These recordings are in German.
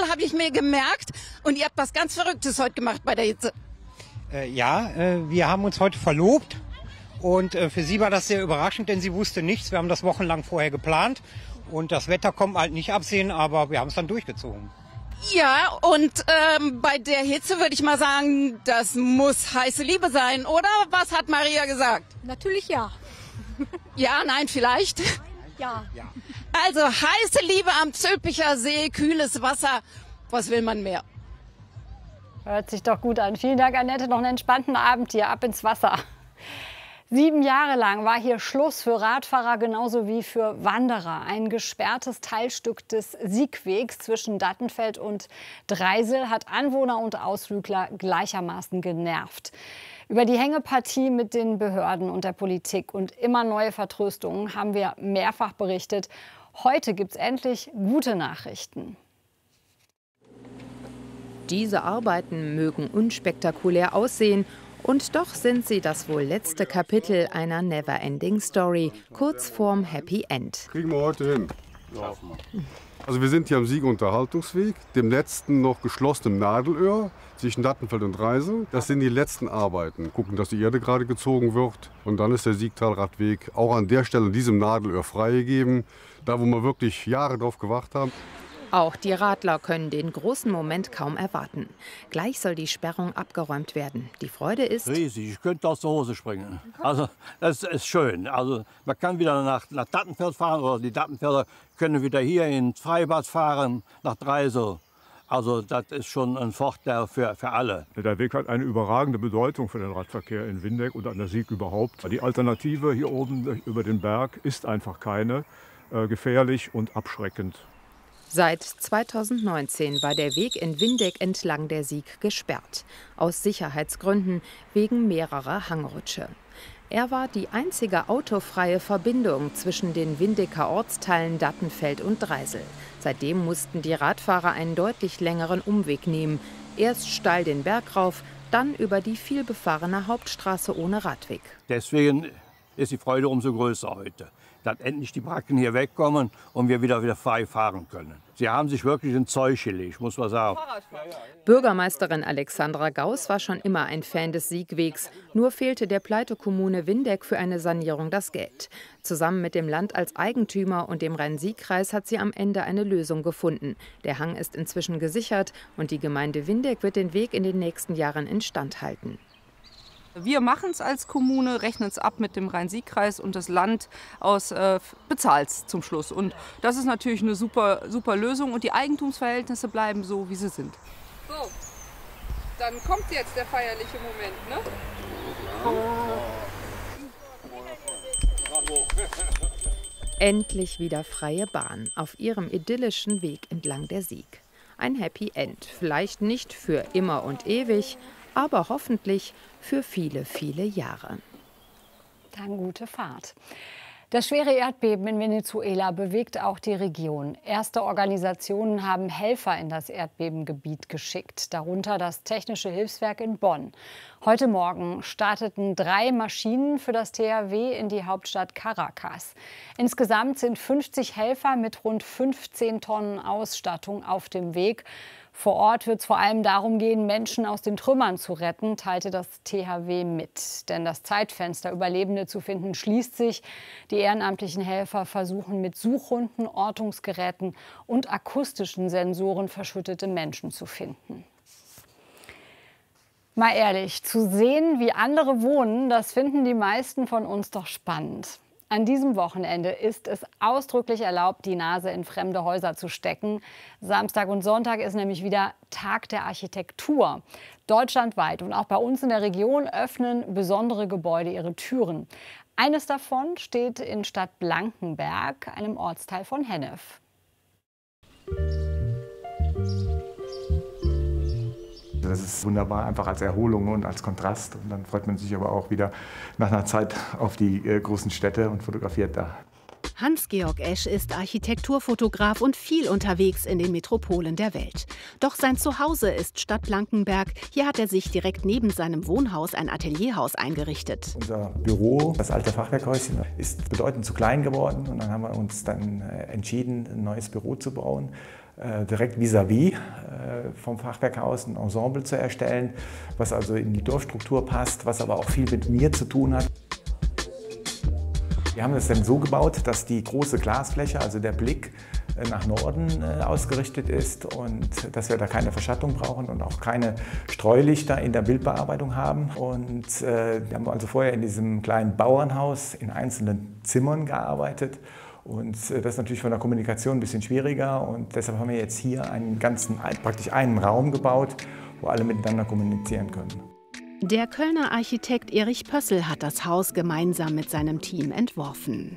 habe ich mir gemerkt. Und ihr habt was ganz Verrücktes heute gemacht bei der Hitze. Wir haben uns heute verlobt. Und für sie war das sehr überraschend, denn sie wusste nichts. Wir haben das wochenlang vorher geplant. Und das Wetter kommt halt nicht absehen, aber wir haben es dann durchgezogen. Ja, und bei der Hitze würde ich mal sagen, das muss heiße Liebe sein, oder? Was hat Maria gesagt? Natürlich ja. Ja, nein, vielleicht? Ja. Also heiße Liebe am Zülpicher See, kühles Wasser. Was will man mehr? Hört sich doch gut an. Vielen Dank, Annette. Noch einen entspannten Abend hier. Ab ins Wasser. 7 Jahre lang war hier Schluss für Radfahrer genauso wie für Wanderer. Ein gesperrtes Teilstück des Siegwegs zwischen Dattenfeld und Dreisel hat Anwohner und Ausflügler gleichermaßen genervt. Über die Hängepartie mit den Behörden und der Politik und immer neue Vertröstungen haben wir mehrfach berichtet. Heute gibt es endlich gute Nachrichten. Diese Arbeiten mögen unspektakulär aussehen. Und doch sind sie das wohl letzte Kapitel einer Never-Ending Story, kurz vorm Happy End. Kriegen wir heute hin. Also wir sind hier am Siegerunterhaltungsweg, dem letzten noch geschlossenen Nadelöhr zwischen Dattenfeld und Dreisel. Das sind die letzten Arbeiten. Gucken, dass die Erde gerade gezogen wird. Und dann ist der Siegtalradweg auch an der Stelle, diesem Nadelöhr, freigegeben. Da, wo wir wirklich Jahre drauf gewartet haben. Auch die Radler können den großen Moment kaum erwarten. Gleich soll die Sperrung abgeräumt werden. Die Freude ist riesig. Ich könnte aus der Hose springen. Also das ist schön. Also man kann wieder nach Dattenfeld fahren oder die Dattenfelder können wieder hier ins Freibad fahren, nach Dreisel. Also das ist schon ein Vorteil für alle. Der Weg hat eine überragende Bedeutung für den Radverkehr in Windeck und an der Sieg überhaupt. Die Alternative hier oben über den Berg ist einfach keine. Gefährlich und abschreckend. Seit 2019 war der Weg in Windeck entlang der Sieg gesperrt. Aus Sicherheitsgründen wegen mehrerer Hangrutsche. Er war die einzige autofreie Verbindung zwischen den Windecker Ortsteilen Dattenfeld und Dreisel. Seitdem mussten die Radfahrer einen deutlich längeren Umweg nehmen. Erst steil den Berg rauf, dann über die vielbefahrene Hauptstraße ohne Radweg. Deswegen ist die Freude umso größer heute, dass endlich die Bracken hier wegkommen und wir wieder frei fahren können. Sie haben sich wirklich ein Zeug gelegt, muss man sagen. Bürgermeisterin Alexandra Gauss war schon immer ein Fan des Siegwegs. Nur fehlte der Pleitekommune Windeck für eine Sanierung das Geld. Zusammen mit dem Land als Eigentümer und dem Rhein-Sieg-Kreis hat sie am Ende eine Lösung gefunden. Der Hang ist inzwischen gesichert und die Gemeinde Windeck wird den Weg in den nächsten Jahren instand halten. Wir machen es als Kommune, rechnen es ab mit dem Rhein-Sieg-Kreis und das Land bezahlt es zum Schluss. Und das ist natürlich eine super Lösung und die Eigentumsverhältnisse bleiben so, wie sie sind. So, dann kommt jetzt der feierliche Moment, ne? Endlich wieder freie Bahn auf ihrem idyllischen Weg entlang der Sieg. Ein Happy End, vielleicht nicht für immer und ewig, aber hoffentlich für viele, viele Jahre. Dann gute Fahrt. Das schwere Erdbeben in Venezuela bewegt auch die Region. Erste Organisationen haben Helfer in das Erdbebengebiet geschickt, darunter das Technische Hilfswerk in Bonn. Heute Morgen starteten 3 Maschinen für das THW in die Hauptstadt Caracas. Insgesamt sind 50 Helfer mit rund 15 Tonnen Ausstattung auf dem Weg. Vor Ort wird es vor allem darum gehen, Menschen aus den Trümmern zu retten, teilte das THW mit. Denn das Zeitfenster, Überlebende zu finden, schließt sich. Die ehrenamtlichen Helfer versuchen mit Suchhunden, Ortungsgeräten und akustischen Sensoren verschüttete Menschen zu finden. Mal ehrlich, zu sehen, wie andere wohnen, das finden die meisten von uns doch spannend. An diesem Wochenende ist es ausdrücklich erlaubt, die Nase in fremde Häuser zu stecken. Samstag und Sonntag ist nämlich wieder Tag der Architektur. Deutschlandweit und auch bei uns in der Region öffnen besondere Gebäude ihre Türen. Eines davon steht in Stadt Blankenberg, einem Ortsteil von Hennef. Das ist wunderbar, einfach als Erholung und als Kontrast. Und dann freut man sich aber auch wieder nach einer Zeit auf die großen Städte und fotografiert da. Hans-Georg Esch ist Architekturfotograf und viel unterwegs in den Metropolen der Welt. Doch sein Zuhause ist Stadt Blankenberg. Hier hat er sich direkt neben seinem Wohnhaus ein Atelierhaus eingerichtet. Unser Büro, das alte Fachwerkhäuschen, ist bedeutend zu klein geworden. Und dann haben wir uns dann entschieden, ein neues Büro zu bauen. direkt vis-à-vis vom Fachwerkhaus ein Ensemble zu erstellen, was also in die Dorfstruktur passt, was aber auch viel mit mir zu tun hat. Wir haben es dann so gebaut, dass die große Glasfläche, also der Blick nach Norden ausgerichtet ist und dass wir da keine Verschattung brauchen und auch keine Streulichter in der Bildbearbeitung haben. Und wir haben also vorher in diesem kleinen Bauernhaus in einzelnen Zimmern gearbeitet. Und das ist natürlich von der Kommunikation ein bisschen schwieriger und deshalb haben wir jetzt hier praktisch einen Raum gebaut, wo alle miteinander kommunizieren können. Der Kölner Architekt Erich Pössl hat das Haus gemeinsam mit seinem Team entworfen.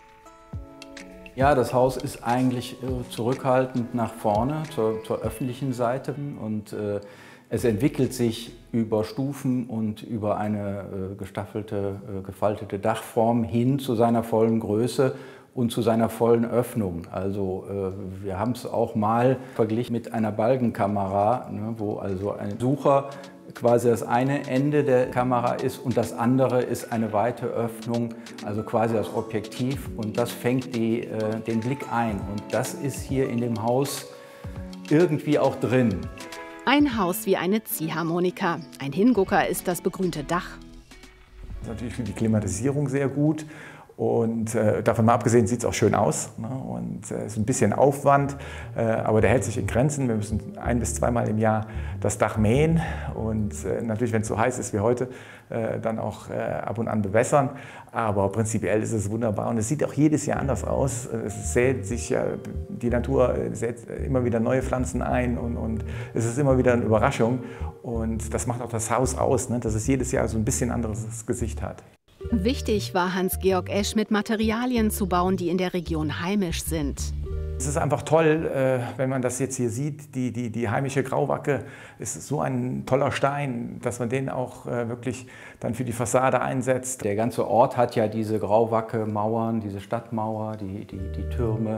Ja, das Haus ist eigentlich zurückhaltend nach vorne, zur öffentlichen Seite. Und es entwickelt sich über Stufen und über eine gefaltete Dachform hin zu seiner vollen Größe und zu seiner vollen Öffnung. Also wir haben es auch mal verglichen mit einer Balkenkamera, ne, wo also ein Sucher quasi das eine Ende der Kamera ist und das andere ist eine weite Öffnung, also quasi das Objektiv, und das fängt den Blick ein. Und das ist hier in dem Haus irgendwie auch drin. Ein Haus wie eine Ziehharmonika. Ein Hingucker ist das begrünte Dach. Das ist natürlich für die Klimatisierung sehr gut. Und davon mal abgesehen sieht es auch schön aus, ne? Und es ist ein bisschen Aufwand, aber der hält sich in Grenzen. Wir müssen 1- bis 2-mal im Jahr das Dach mähen und natürlich, wenn es so heiß ist wie heute, dann auch ab und an bewässern. Aber prinzipiell ist es wunderbar und es sieht auch jedes Jahr anders aus. Es sät sich die Natur sät immer wieder neue Pflanzen ein und es ist immer wieder eine Überraschung. Und das macht auch das Haus aus, ne? Dass es jedes Jahr so ein bisschen anderes Gesicht hat. Wichtig war Hans-Georg Esch, mit Materialien zu bauen, die in der Region heimisch sind. Es ist einfach toll, wenn man das jetzt hier sieht, die heimische Grauwacke ist so ein toller Stein, dass man den auch wirklich dann für die Fassade einsetzt. Der ganze Ort hat ja diese Grauwacke-Mauern, diese Stadtmauer, die Türme.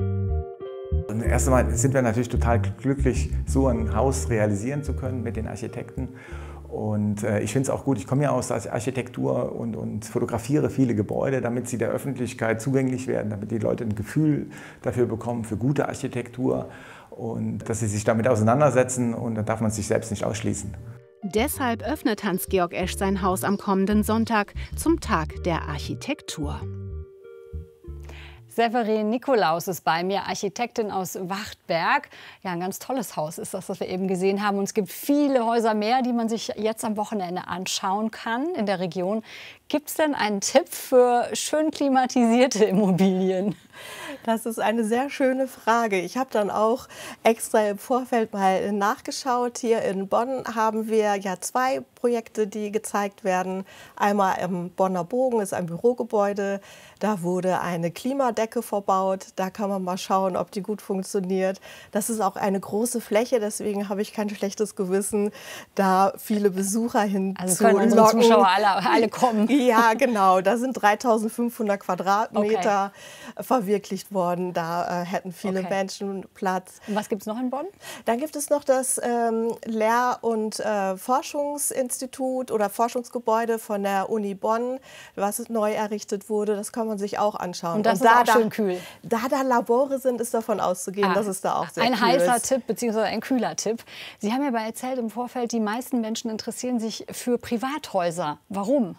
Und erst einmal sind wir natürlich total glücklich, so ein Haus realisieren zu können mit den Architekten. Und ich finde es auch gut, ich komme ja aus der Architektur und fotografiere viele Gebäude, damit sie der Öffentlichkeit zugänglich werden, damit die Leute ein Gefühl dafür bekommen, für gute Architektur und dass sie sich damit auseinandersetzen, und dann darf man sich selbst nicht ausschließen. Deshalb öffnet Hans-Georg Esch sein Haus am kommenden Sonntag zum Tag der Architektur. Severin Nikolaus ist bei mir, Architektin aus Wachtberg. Ja, ein ganz tolles Haus ist das, was wir eben gesehen haben. Und es gibt viele Häuser mehr, die man sich jetzt am Wochenende anschauen kann in der Region. Gibt es denn einen Tipp für schön klimatisierte Immobilien? Das ist eine sehr schöne Frage. Ich habe dann auch extra im Vorfeld mal nachgeschaut. Hier in Bonn haben wir ja 2 Projekte, die gezeigt werden. Einmal im Bonner Bogen ist ein Bürogebäude. Da wurde eine Klimadecke verbaut. Da kann man mal schauen, ob die gut funktioniert. Das ist auch eine große Fläche, deswegen habe ich kein schlechtes Gewissen, da viele Besucher hinzulocken. Also können unsere Zuschauer alle kommen. Ja, genau. Da sind 3.500 Quadratmeter verwirklicht worden. Da hätten viele Menschen Platz. Und was gibt es noch in Bonn? Dann gibt es noch das Lehr- und Forschungsinstitut oder Forschungsgebäude von der Uni Bonn, was neu errichtet wurde. Das kann man sich auch anschauen. Und das ist auch schön kühl. Da Labore sind, ist davon auszugehen, dass es da auch sehr kühl ist. Ein heißer Tipp bzw. ein kühler Tipp. Sie haben ja aber erzählt im Vorfeld, die meisten Menschen interessieren sich für Privathäuser. Warum?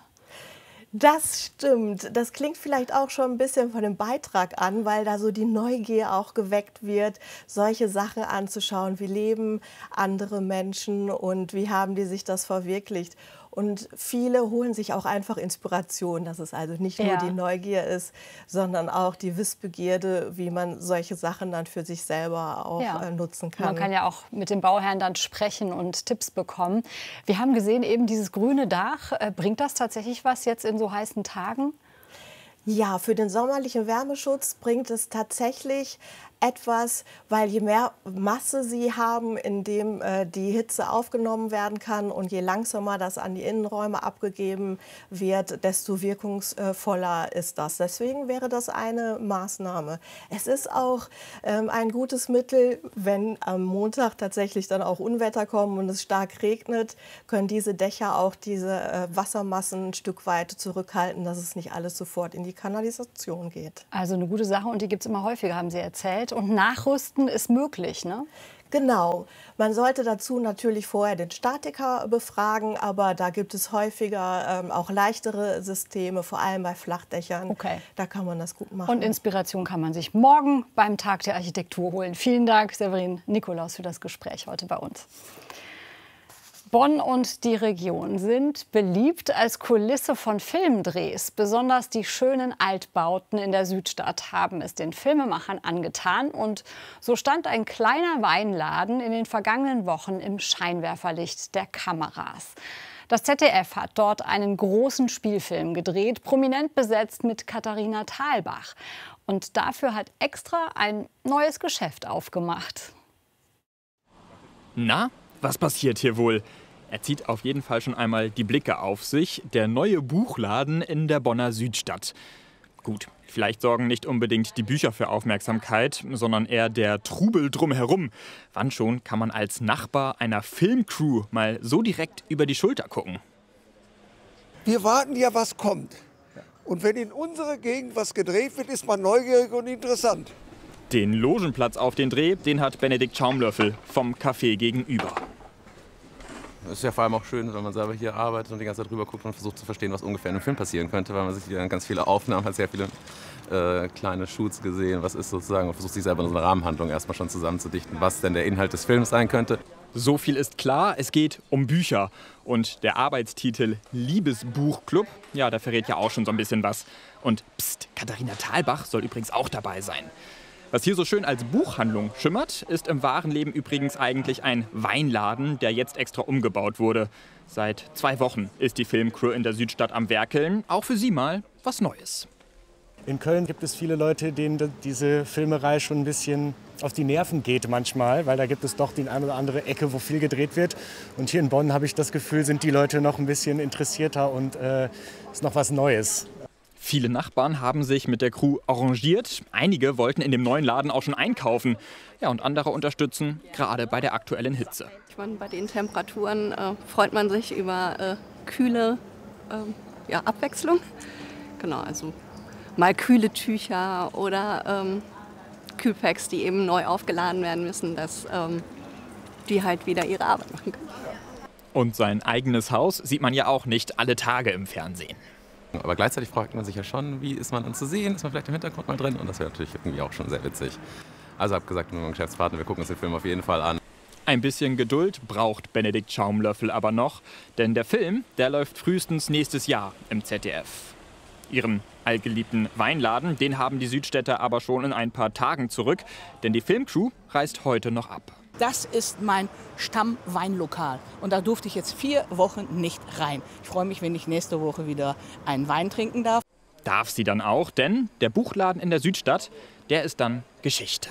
Das stimmt. Das klingt vielleicht auch schon ein bisschen von dem Beitrag an, weil da so die Neugier auch geweckt wird, solche Sachen anzuschauen. Wie leben andere Menschen und wie haben die sich das verwirklicht? Und viele holen sich auch einfach Inspiration, dass es also nicht nur die Neugier ist, sondern auch die Wissbegierde, wie man solche Sachen dann für sich selber auch nutzen kann. Man kann ja auch mit dem Bauherrn dann sprechen und Tipps bekommen. Wir haben gesehen, eben dieses grüne Dach, bringt das tatsächlich was jetzt in so heißen Tagen? Ja, für den sommerlichen Wärmeschutz bringt es tatsächlich etwas, weil je mehr Masse sie haben, in dem die Hitze aufgenommen werden kann und je langsamer das an die Innenräume abgegeben wird, desto wirkungsvoller ist das. Deswegen wäre das eine Maßnahme. Es ist auch ein gutes Mittel, wenn am Montag tatsächlich dann auch Unwetter kommen und es stark regnet, können diese Dächer auch diese Wassermassen ein Stück weit zurückhalten, dass es nicht alles sofort in die Kanalisation geht. Also eine gute Sache und die gibt es immer häufiger, haben Sie erzählt. und Nachrüsten ist möglich, ne? Genau. Man sollte dazu natürlich vorher den Statiker befragen, aber da gibt es häufiger auch leichtere Systeme, vor allem bei Flachdächern. Okay. Da kann man das gut machen. Und Inspiration kann man sich morgen beim Tag der Architektur holen. Vielen Dank, Severin Nikolaus, für das Gespräch heute bei uns. Bonn und die Region sind beliebt als Kulisse von Filmdrehs. Besonders die schönen Altbauten in der Südstadt haben es den Filmemachern angetan. Und so stand ein kleiner Weinladen in den vergangenen Wochen im Scheinwerferlicht der Kameras. Das ZDF hat dort einen großen Spielfilm gedreht, prominent besetzt mit Katharina Thalbach. Und dafür hat extra ein neues Geschäft aufgemacht. Na, was passiert hier wohl? Er zieht auf jeden Fall schon einmal die Blicke auf sich. Der neue Buchladen in der Bonner Südstadt. Gut, vielleicht sorgen nicht unbedingt die Bücher für Aufmerksamkeit, sondern eher der Trubel drumherum. Wann schon kann man als Nachbar einer Filmcrew mal so direkt über die Schulter gucken? Wir warten ja, was kommt. Und wenn in unserer Gegend was gedreht wird, ist man neugierig und interessant. Den Logenplatz auf den Dreh, den hat Benedikt Schaumlöffel vom Café gegenüber. Es ist ja vor allem auch schön, wenn man selber hier arbeitet und die ganze Zeit drüber guckt und versucht zu verstehen, was ungefähr in einem Film passieren könnte, weil man sich dann ganz viele Aufnahmen hat, sehr viele kleine Shoots gesehen, was ist sozusagen, und versucht sich selber in so eine Rahmenhandlung erstmal schon zusammenzudichten, was denn der Inhalt des Films sein könnte. So viel ist klar, es geht um Bücher. Und der Arbeitstitel Liebesbuchclub, ja, der verrät ja auch schon so ein bisschen was. Und pst, Katharina Thalbach soll übrigens auch dabei sein. Was hier so schön als Buchhandlung schimmert, ist im wahren Leben übrigens eigentlich ein Weinladen, der jetzt extra umgebaut wurde. Seit 2 Wochen ist die Filmcrew in der Südstadt am Werkeln. Auch für sie mal was Neues. In Köln gibt es viele Leute, denen diese Filmerei schon ein bisschen auf die Nerven geht manchmal, weil da gibt es doch die eine oder andere Ecke, wo viel gedreht wird. Und hier in Bonn habe ich das Gefühl, sind die Leute noch ein bisschen interessierter und ist noch was Neues. Viele Nachbarn haben sich mit der Crew arrangiert. Einige wollten in dem neuen Laden auch schon einkaufen. Ja, und andere unterstützen, gerade bei der aktuellen Hitze. Ich meine, bei den Temperaturen freut man sich über kühle Abwechslung. Genau, also mal kühle Tücher oder Kühlpacks, die eben neu aufgeladen werden müssen, dass die halt wieder ihre Arbeit machen können. Und sein eigenes Haus sieht man ja auch nicht alle Tage im Fernsehen. Aber gleichzeitig fragt man sich ja schon, wie ist man dann zu sehen? Ist man vielleicht im Hintergrund mal drin? Und das wäre natürlich irgendwie auch schon sehr witzig. Also habe gesagt mit meinem Geschäftspartner, wir gucken uns den Film auf jeden Fall an. Ein bisschen Geduld braucht Benedikt Schaumlöffel aber noch, denn der Film, der läuft frühestens nächstes Jahr im ZDF. Ihren allgeliebten Weinladen, den haben die Südstädter aber schon in ein paar Tagen zurück, denn die Filmcrew reist heute noch ab. Das ist mein Stammweinlokal und da durfte ich jetzt 4 Wochen nicht rein. Ich freue mich, wenn ich nächste Woche wieder einen Wein trinken darf. Darf sie dann auch, denn der Buchladen in der Südstadt, der ist dann Geschichte.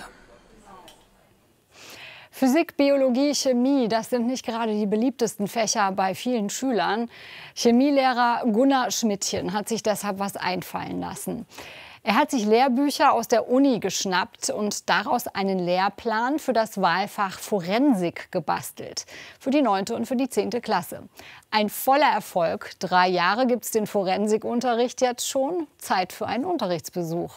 Physik, Biologie, Chemie, das sind nicht gerade die beliebtesten Fächer bei vielen Schülern. Chemielehrer Gunnar Schmidtchen hat sich deshalb was einfallen lassen. Er hat sich Lehrbücher aus der Uni geschnappt und daraus einen Lehrplan für das Wahlfach Forensik gebastelt. Für die 9. und für die 10. Klasse. Ein voller Erfolg. 3 Jahre gibt es den Forensikunterricht jetzt schon. Zeit für einen Unterrichtsbesuch.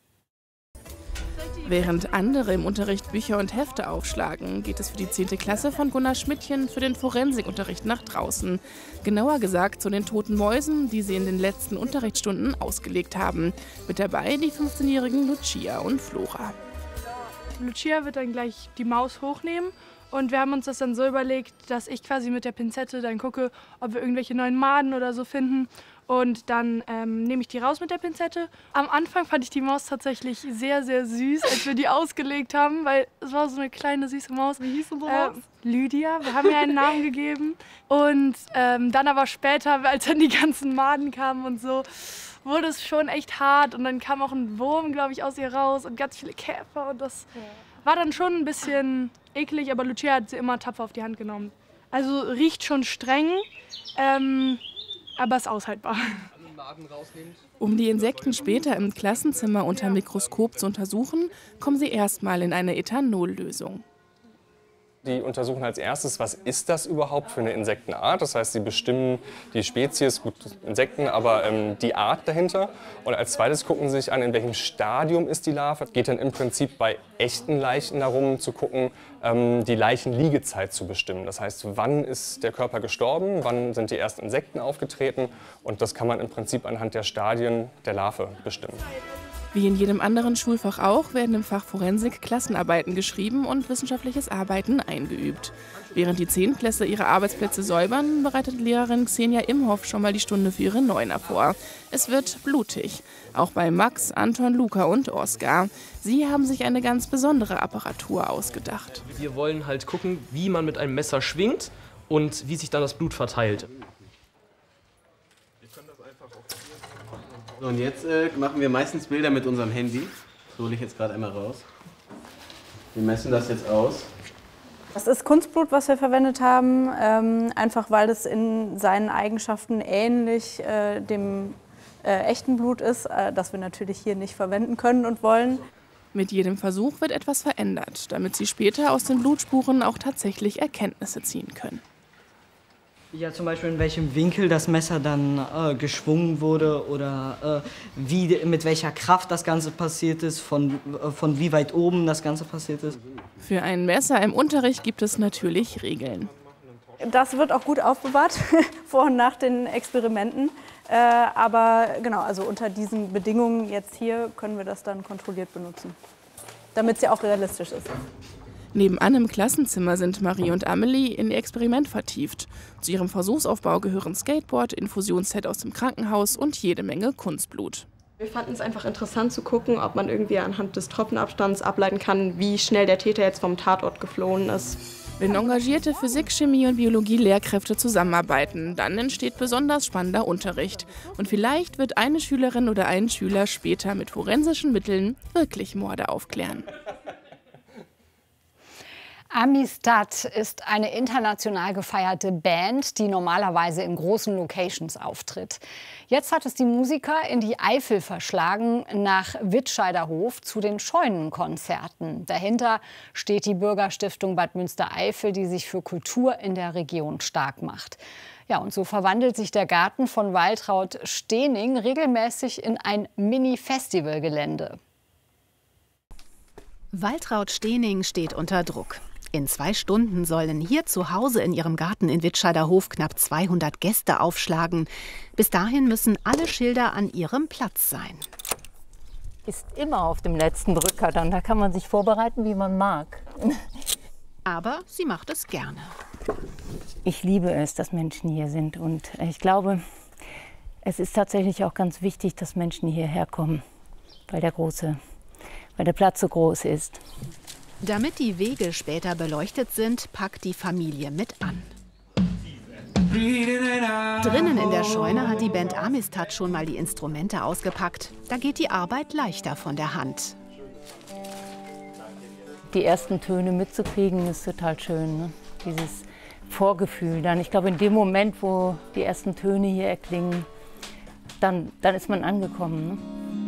Während andere im Unterricht Bücher und Hefte aufschlagen, geht es für die 10. Klasse von Gunnar Schmidtchen für den Forensikunterricht nach draußen. Genauer gesagt zu den toten Mäusen, die sie in den letzten Unterrichtsstunden ausgelegt haben. Mit dabei die 15-jährigen Lucia und Flora. Lucia wird dann gleich die Maus hochnehmen und wir haben uns das dann so überlegt, dass ich quasi mit der Pinzette dann gucke, ob wir irgendwelche neuen Maden oder so finden. Und dann nehme ich die raus mit der Pinzette. Am Anfang fand ich die Maus tatsächlich sehr, sehr süß, als wir die ausgelegt haben, weil es war so eine kleine, süße Maus. Wie hieß unsere Maus? Lydia, wir haben ihr einen Namen gegeben. Und dann aber später, als dann die ganzen Maden kamen und so, wurde es schon echt hart. Und dann kam auch ein Wurm, glaube ich, aus ihr raus und ganz viele Käfer. Und das war dann schon ein bisschen eklig, aber Lucia hat sie immer tapfer auf die Hand genommen. Also riecht schon streng. Aber ist aushaltbar. Um die Insekten später im Klassenzimmer unter Mikroskop zu untersuchen, kommen sie erstmal in eine Ethanollösung. Die untersuchen als erstes, was ist das überhaupt für eine Insektenart. Das heißt, sie bestimmen die Spezies, gut Insekten, aber die Art dahinter. Und als zweites gucken sie sich an, in welchem Stadium ist die Larve. Geht dann im Prinzip bei echten Leichen darum, zu gucken, die Leichenliegezeit zu bestimmen. Das heißt, wann ist der Körper gestorben, wann sind die ersten Insekten aufgetreten. Und das kann man im Prinzip anhand der Stadien der Larve bestimmen. Wie in jedem anderen Schulfach auch, werden im Fach Forensik Klassenarbeiten geschrieben und wissenschaftliches Arbeiten eingeübt. Während die Zehntklässler ihre Arbeitsplätze säubern, bereitet Lehrerin Xenia Imhoff schon mal die Stunde für ihre Neuner vor. Es wird blutig. Auch bei Max, Anton, Luca und Oskar. Sie haben sich eine ganz besondere Apparatur ausgedacht. Wir wollen halt gucken, wie man mit einem Messer schwingt und wie sich dann das Blut verteilt. So, und jetzt machen wir meistens Bilder mit unserem Handy. Das hole ich jetzt gerade einmal raus. Wir messen das jetzt aus. Das ist Kunstblut, was wir verwendet haben, einfach weil es in seinen Eigenschaften ähnlich dem echten Blut ist, das wir natürlich hier nicht verwenden können und wollen. Mit jedem Versuch wird etwas verändert, damit sie später aus den Blutspuren auch tatsächlich Erkenntnisse ziehen können. Ja, zum Beispiel in welchem Winkel das Messer dann geschwungen wurde oder mit welcher Kraft das Ganze passiert ist, von wie weit oben das Ganze passiert ist. Für ein Messer im Unterricht gibt es natürlich Regeln. Das wird auch gut aufbewahrt, vor und nach den Experimenten. Aber genau, also unter diesen Bedingungen jetzt hier können wir das dann kontrolliert benutzen, damit es ja auch realistisch ist. Nebenan im Klassenzimmer sind Marie und Amelie in ihr Experiment vertieft. Zu ihrem Versuchsaufbau gehören Skateboard, Infusionsset aus dem Krankenhaus und jede Menge Kunstblut. Wir fanden es einfach interessant zu gucken, ob man irgendwie anhand des Tropfenabstands ableiten kann, wie schnell der Täter jetzt vom Tatort geflohen ist. Wenn engagierte Physik-, Chemie- und Biologie-Lehrkräfte zusammenarbeiten, dann entsteht besonders spannender Unterricht. Und vielleicht wird eine Schülerin oder ein Schüler später mit forensischen Mitteln wirklich Morde aufklären. Amistad ist eine international gefeierte Band, die normalerweise in großen Locations auftritt. Jetzt hat es die Musiker in die Eifel verschlagen, nach Wittscheiderhof zu den Scheunenkonzerten. Dahinter steht die Bürgerstiftung Bad Münstereifel, die sich für Kultur in der Region stark macht. Ja, und so verwandelt sich der Garten von Waltraud Stehning regelmäßig in ein Mini-Festivalgelände. Waltraud Stehning steht unter Druck. In 2 Stunden sollen hier zu Hause in ihrem Garten in Wittscheiderhof knapp 200 Gäste aufschlagen. Bis dahin müssen alle Schilder an ihrem Platz sein. Ist immer auf dem letzten Drücker, dann da kann man sich vorbereiten, wie man mag. Aber sie macht es gerne. Ich liebe es, dass Menschen hier sind und ich glaube, es ist tatsächlich auch ganz wichtig, dass Menschen hierher kommen, weil der Platz so groß ist. Damit die Wege später beleuchtet sind, packt die Familie mit an. Drinnen in der Scheune hat die Band Amistad schon mal die Instrumente ausgepackt. Da geht die Arbeit leichter von der Hand. Die ersten Töne mitzukriegen, ist total schön, ne? Dieses Vorgefühl dann. Ich glaube, in dem Moment, wo die ersten Töne hier erklingen, dann ist man angekommen, ne?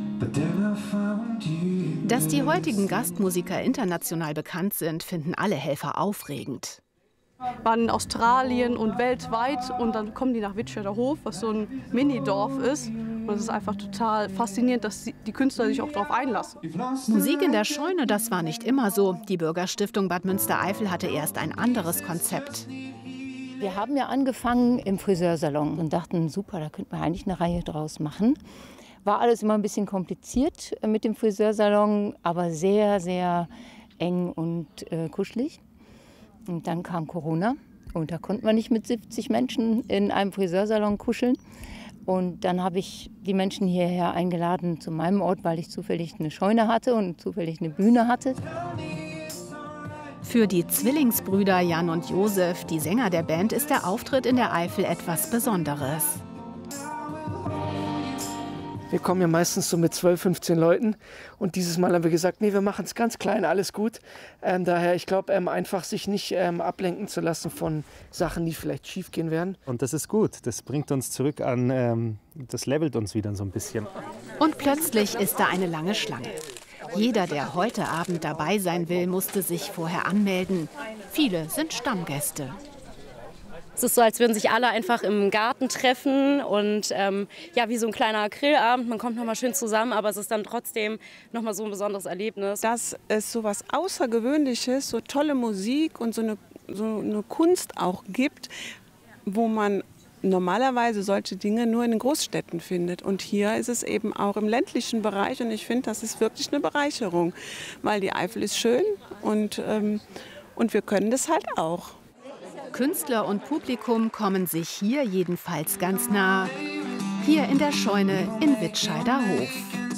Dass die heutigen Gastmusiker international bekannt sind, finden alle Helfer aufregend. Waren in Australien und weltweit und dann kommen die nach Wittscheiderhof, was so ein Mini-Dorf ist. Und es ist einfach total faszinierend, dass die Künstler sich auch darauf einlassen. Musik in der Scheune, das war nicht immer so. Die Bürgerstiftung Bad Münstereifel hatte erst ein anderes Konzept. Wir haben ja angefangen im Friseursalon und dachten, super, da könnten wir eigentlich eine Reihe draus machen. War alles immer ein bisschen kompliziert mit dem Friseursalon, aber sehr, sehr eng und kuschelig. Und dann kam Corona und da konnten wir nicht mit 70 Menschen in einem Friseursalon kuscheln. Und dann habe ich die Menschen hierher eingeladen zu meinem Ort, weil ich zufällig eine Scheune hatte und zufällig eine Bühne hatte. Für die Zwillingsbrüder Jan und Josef, die Sänger der Band, ist der Auftritt in der Eifel etwas Besonderes. Wir kommen ja meistens so mit 12, 15 Leuten und dieses Mal haben wir gesagt, nee, wir machen es ganz klein, alles gut. Daher, ich glaube, einfach sich nicht ablenken zu lassen von Sachen, die vielleicht schief gehen werden. Und das ist gut, das bringt uns zurück an, das levelt uns wieder so ein bisschen. Und plötzlich ist da eine lange Schlange. Jeder, der heute Abend dabei sein will, musste sich vorher anmelden. Viele sind Stammgäste. Es ist so, als würden sich alle einfach im Garten treffen und ja, wie so ein kleiner Grillabend. Man kommt nochmal schön zusammen, aber es ist dann trotzdem nochmal so ein besonderes Erlebnis. Dass es so was Außergewöhnliches, so tolle Musik und so eine Kunst auch gibt, wo man normalerweise solche Dinge nur in den Großstädten findet. Und hier ist es eben auch im ländlichen Bereich und ich finde, das ist wirklich eine Bereicherung, weil die Eifel ist schön und wir können das halt auch. Künstler und Publikum kommen sich hier jedenfalls ganz nah. Hier in der Scheune in Wittscheider Hof.